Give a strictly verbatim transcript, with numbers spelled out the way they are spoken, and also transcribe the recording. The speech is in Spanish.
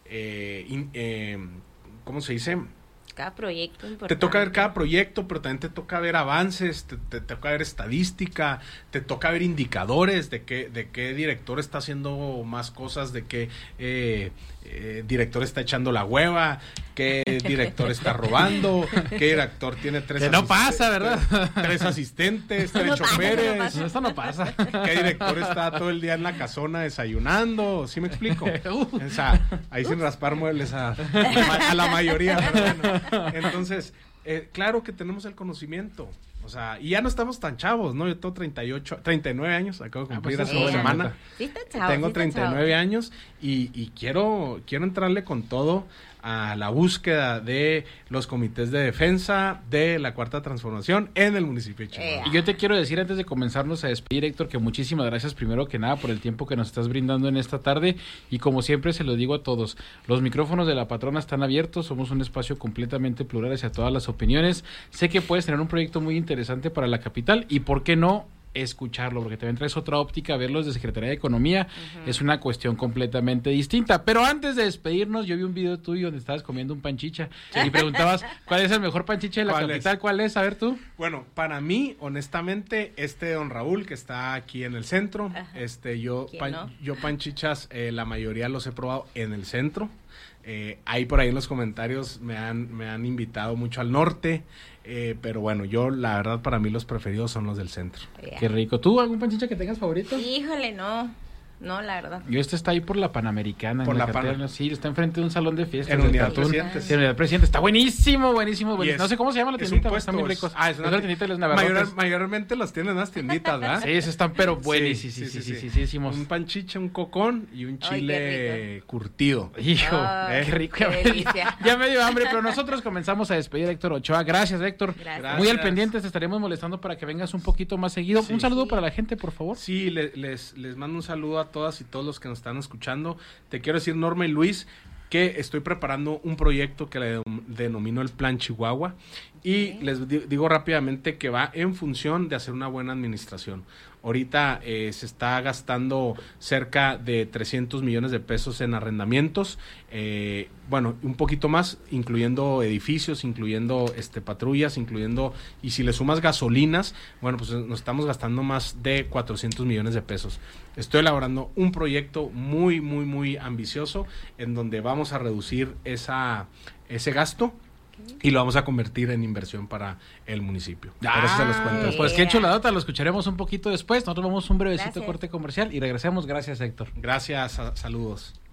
eh, in, eh, ¿cómo se dice? Cada proyecto importante. Te toca ver cada proyecto, pero también te toca ver avances, te, te, te toca ver estadística, te toca ver indicadores de qué, de qué director está haciendo más cosas, de qué eh, eh, director está echando la hueva, qué director está robando, qué director tiene tres que no pasa, ¿verdad? Tres asistentes, tres No choferes. pasa, no Eso no pasa. ¿Qué director está todo el día en la casona desayunando? ¿Sí me explico? O sea, ahí sin raspar muebles a, a la mayoría, pero bueno. Entonces, eh, claro que tenemos el conocimiento, o sea, y ya no estamos tan chavos, ¿no? Yo tengo treinta y ocho, treinta y nueve años, acabo de cumplir Ah, pues hace una sí, semana. Sí está chavo, Tengo sí está treinta y nueve años y, y quiero, quiero entrarle con todo a la búsqueda de los comités de defensa de la Cuarta Transformación en el municipio de Chihuahua. Eh, Y yo te quiero decir antes de comenzarnos a despedir, Héctor, que muchísimas gracias primero que nada por el tiempo que nos estás brindando en esta tarde y como siempre se lo digo a todos, los micrófonos de La Patrona están abiertos, somos un espacio completamente plural hacia todas las opiniones. Sé que puedes tener un proyecto muy interesante para la capital y por qué no escucharlo, porque también traes otra óptica, verlos de Secretaría de Economía, uh-huh. Es una cuestión completamente distinta. Pero antes de despedirnos, yo vi un video tuyo donde estabas comiendo un panchicha y preguntabas, ¿cuál es el mejor panchicha de la ¿Cuál capital? es? ¿Cuál es? A ver tú. Bueno, para mí, honestamente, este don Raúl, que está aquí en el centro, uh-huh. este yo, pan, no? yo panchichas, eh, la mayoría los he probado en el centro. Eh, ahí por ahí en los comentarios me han, me han invitado mucho al norte, eh, pero bueno, yo la verdad para mí los preferidos son los del centro. Yeah. Qué rico. ¿Tú algún panchicha que tengas favorito? Híjole, no. No, la verdad. Yo este está ahí por la Panamericana. Por en la, la Pana. Sí, está enfrente de un salón de fiestas. En Unidad Presidente. En Unidad Presidente. Está buenísimo, buenísimo. buenísimo. No sé cómo se llama la tiendita, puesto, están muy ricos. Ah, es una, una tiendita de las mayor, mayormente los tienen las tienditas, ¿verdad? Sí, esos están pero buenísimos. Sí, sí, sí, sí, sí, sí, Un panchicha, un cocón y un chile Ay, curtido. Hijo, oh, eh, qué rico. Qué delicia. Ya me dio hambre, pero nosotros comenzamos a despedir a Héctor Ochoa. Gracias, Héctor. Gracias. Muy al pendiente, te estaremos molestando para que vengas un poquito más seguido. Sí. Un saludo Sí. para la gente, por favor. Sí, les, les, les mando un saludo a todas y todos los que nos están escuchando. Te quiero decir, Norma y Luis, que estoy preparando un proyecto que le denomino el Plan Chihuahua y okay. les di- digo rápidamente que va en función de hacer una buena administración. Ahorita eh, se está gastando cerca de trescientos millones de pesos en arrendamientos, eh, bueno, un poquito más, incluyendo edificios, incluyendo este patrullas, incluyendo, y si le sumas gasolinas, bueno, pues nos estamos gastando más de cuatrocientos millones de pesos. Estoy elaborando un proyecto muy, muy, muy ambicioso en donde vamos a reducir esa, ese gasto y lo vamos a convertir en inversión para el municipio. Ah, Por eso se los cuento. Pues qué chuladota, lo escucharemos un poquito después. Nosotros vamos a un brevecito Gracias. corte comercial y regresamos. Gracias, Héctor. Gracias, a, saludos.